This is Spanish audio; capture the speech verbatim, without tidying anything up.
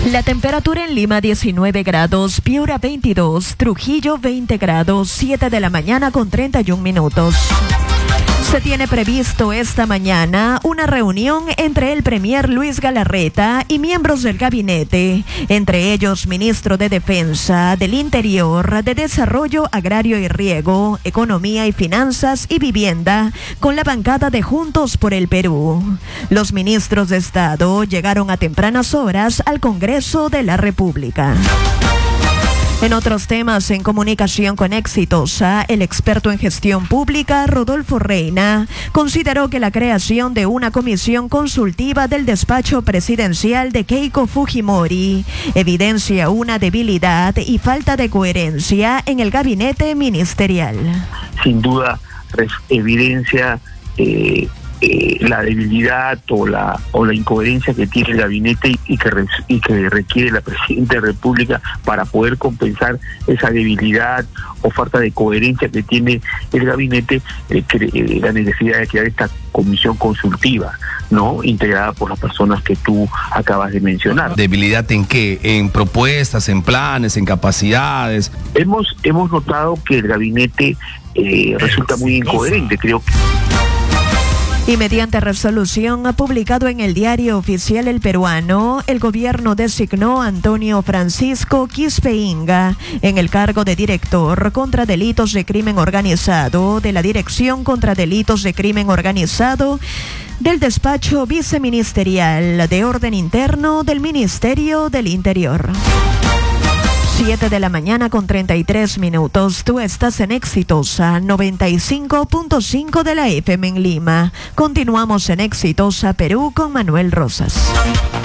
La temperatura en Lima diecinueve grados, Piura veintidós, Trujillo veinte grados, siete de la mañana con treinta y un minutos. Se tiene previsto esta mañana una reunión entre el premier Luis Galarreta y miembros del gabinete, entre ellos ministro de Defensa, del Interior, de Desarrollo Agrario y Riego, Economía y Finanzas y Vivienda, con la bancada de Juntos por el Perú. Los ministros de Estado llegaron a tempranas horas al Congreso de la República. En otros temas, en comunicación con Exitosa, el experto en gestión pública, Rodolfo Reina, consideró que la creación de una comisión consultiva del despacho presidencial de Keiko Fujimori evidencia una debilidad y falta de coherencia en el gabinete ministerial. Sin duda, evidencia eh, eh, la debilidad o la o la incoherencia que tiene el gabinete y que, re, y que requiere la Presidenta de la República para poder compensar esa debilidad o falta de coherencia que tiene el gabinete, eh, que, eh, la necesidad de crear esta comisión consultiva, ¿no? Integrada por las personas que tú acabas de mencionar. ¿Debilidad en qué? ¿En propuestas, en planes, en capacidades? Hemos, hemos notado que el gabinete eh, resulta muy incoherente, creo que... Y mediante resolución publicado en el Diario Oficial El Peruano, el gobierno designó a Antonio Francisco Quispeinga en el cargo de director contra delitos de crimen organizado de la Dirección contra Delitos de Crimen Organizado del despacho viceministerial de orden interno del Ministerio del Interior. siete de la mañana con treinta y tres minutos. Tú estás en Exitosa noventa y cinco punto cinco de la F M en Lima. Continuamos en Exitosa Perú con Manuel Rosas.